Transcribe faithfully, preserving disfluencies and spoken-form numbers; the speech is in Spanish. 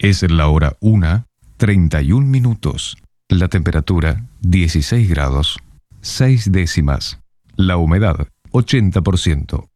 Es la hora una, treinta y un minutos. La temperatura, dieciséis grados, seis décimas. La humedad, ochenta por ciento.